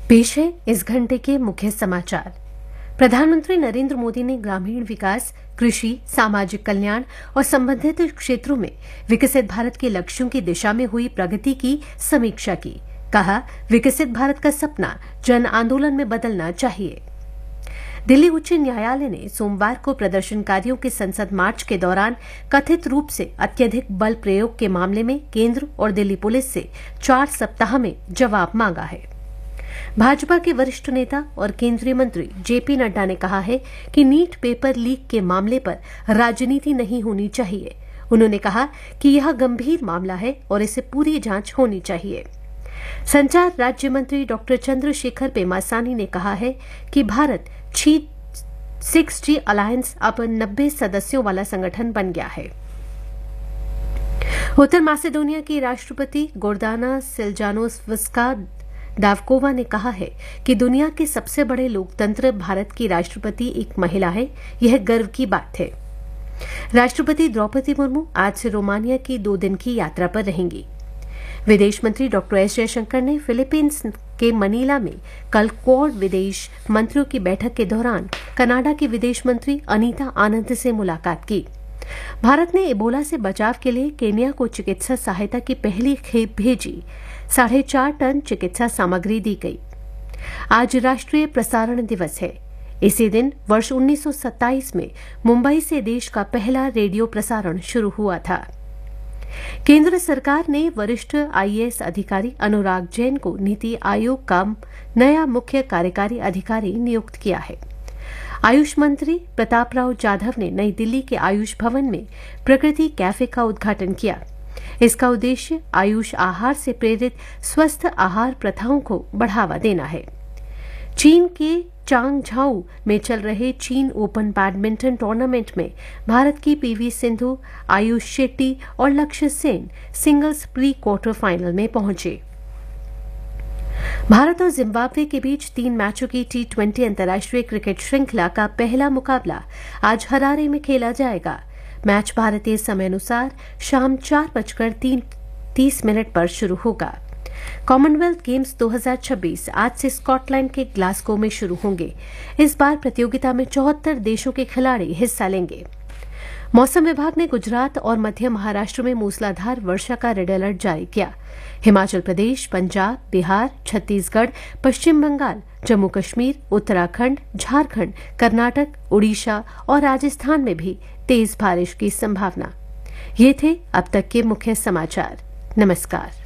पेश है इस घंटे के मुख्य समाचार। प्रधानमंत्री नरेंद्र मोदी ने ग्रामीण विकास, कृषि, सामाजिक कल्याण और संबंधित क्षेत्रों में विकसित भारत के लक्ष्यों की दिशा में हुई प्रगति की समीक्षा की। कहा, विकसित भारत का सपना जन आंदोलन में बदलना चाहिए। दिल्ली उच्च न्यायालय ने सोमवार को प्रदर्शनकारियों के संसद मार्च के दौरान कथित रूप से अत्यधिक बल प्रयोग के मामले में केंद्र और दिल्ली पुलिस से 4 सप्ताह में जवाब मांगा है। भाजपा के वरिष्ठ नेता और केंद्रीय मंत्री जेपी नड्डा ने कहा है कि नीट पेपर लीक के मामले पर राजनीति नहीं होनी चाहिए। उन्होंने कहा कि यह गंभीर मामला है और इसे पूरी जांच होनी चाहिए। संचार राज्य मंत्री डॉक्टर चंद्रशेखर पेमासानी ने कहा है कि भारत 6G अलायंस अब 90 सदस्यों वाला संगठन बन गया है। उत्तर मैसेडोनिया की राष्ट्रपति गोर्दाना सिल्जानोविस्का दावकोवा ने कहा है कि दुनिया के सबसे बड़े लोकतंत्र भारत की राष्ट्रपति एक महिला है। यह गर्व की बात है। राष्ट्रपति द्रौपदी मुर्मू आज से रोमानिया की 2 दिन की यात्रा पर रहेंगी। विदेश मंत्री डॉक्टर एस जयशंकर ने फिलीपींस के मनीला में कल क्वाड विदेश मंत्रियों की बैठक के दौरान कनाडा की विदेश मंत्री अनीता आनंद से मुलाकात की। भारत ने इबोला से बचाव के लिए केन्या को चिकित्सा सहायता की पहली खेप भेजी। 4.5 टन चिकित्सा सामग्री दी गई। आज राष्ट्रीय प्रसारण दिवस है। इसी दिन वर्ष 1927 में मुंबई से देश का पहला रेडियो प्रसारण शुरू हुआ था। केंद्र सरकार ने वरिष्ठ आईएएस अधिकारी अनुराग जैन को नीति आयोग का नया मुख्य कार्यकारी अधिकारी नियुक्त किया है। आयुष मंत्री प्रतापराव जाधव ने नई दिल्ली के आयुष भवन में प्रकृति कैफे का उद्घाटन किया। इसका उद्देश्य आयुष आहार से प्रेरित स्वस्थ आहार प्रथाओं को बढ़ावा देना है। चीन के चांगझाऊ में चल रहे चीन ओपन बैडमिंटन टूर्नामेंट में भारत की पीवी सिंधु, आयुष शेट्टी और लक्ष्य Sen singles pre quarter final में पहुंचे। भारत और जिम्बाब्वे के बीच 3 मैचों की T20 अंतर्राष्ट्रीय क्रिकेट श्रृंखला का पहला मुकाबला आज हरारे में खेला जाएगा। मैच भारतीय समयानुसार शाम 4:30 पर शुरू होगा। कॉमनवेल्थ गेम्स 2026 आज से स्कॉटलैंड के ग्लासगो में शुरू होंगे। इस बार प्रतियोगिता में 74 देशों के खिलाड़ी हिस्सा लेंगे। मौसम विभाग ने गुजरात और मध्य महाराष्ट्र में मूसलाधार वर्षा का रेड अलर्ट जारी किया। हिमाचल प्रदेश, पंजाब, बिहार, छत्तीसगढ़, पश्चिम बंगाल, जम्मू कश्मीर, उत्तराखंड, झारखंड, कर्नाटक, उड़ीसा और राजस्थान में भी तेज बारिश की संभावना। ये थे अब तक के मुख्य समाचार। नमस्कार।